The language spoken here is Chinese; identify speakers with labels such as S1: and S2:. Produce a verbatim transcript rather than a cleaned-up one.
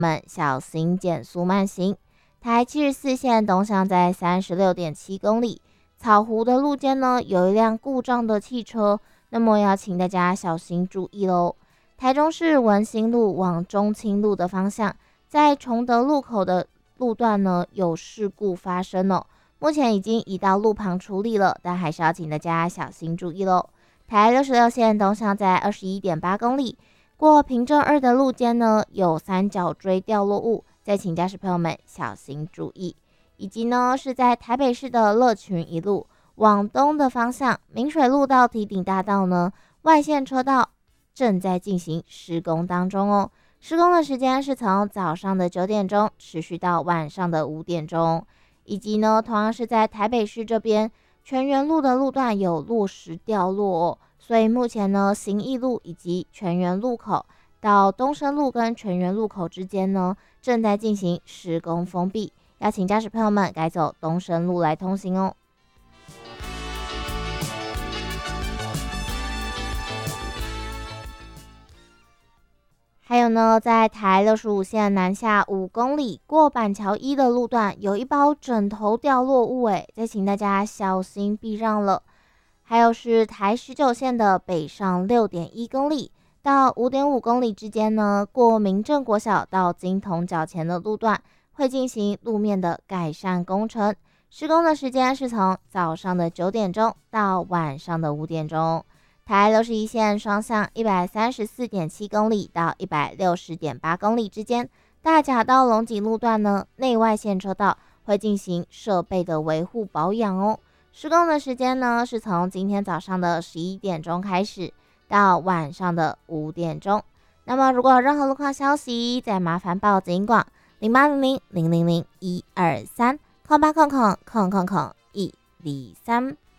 S1: 们小心减速慢行。台七十四线东向在 三十六点七 公里，草湖的路肩呢有一辆故障的汽车，那么要请大家小心注意喽。台中市文心路往中清路的方向，在崇德路口的路段呢有事故发生哦，目前已经移到路旁处理了，但还是要请大家小心注意喽。台六十六线东向在 二十一点八 公里，过平镇二的路肩呢有三角锥掉落物，再请驾驶朋友们小心注意。以及呢是在台北市的乐群一路往东的方向，明水路到堤顶大道呢外线车道正在进行施工当中哦。施工的时间是从早上的九点钟持续到晚上的五点钟。以及呢同样是在台北市这边全园路的路段有落石掉落哦，所以目前呢行义路以及全园路口到东升路跟全园路口之间呢正在进行施工封闭，要请驾驶朋友们改走东升路来通行哦。还有呢，在台六十五线南下五公里过板桥一的路段，有一包枕头掉落物，诶，再请大家小心避让了。还有是台十九线的北上六点一公里到五点五公里之间呢，过民政国小到金铜角前的路段会进行路面的改善工程，施工的时间是从早上的九点钟到晚上的五点钟。台六十一线双向一百三十四点七公里到一百六十点八公里之间，大甲到龙井路段呢，内外线车道会进行设备的维护保养哦。施工的时间呢是从今天早上的十一点钟开始到晚上的五点钟。那么如果有任何路况消息，再麻烦报警广零八零零零零零一二三空八空空空空空一二三。